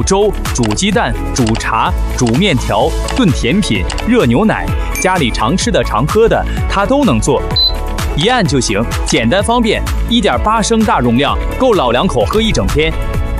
粥、煮鸡蛋、煮茶、煮面条、炖甜品、热牛奶，家里常吃的、常喝的，他都能做。一按就行，简单方便，1.8升大容量，够老两口喝一整天。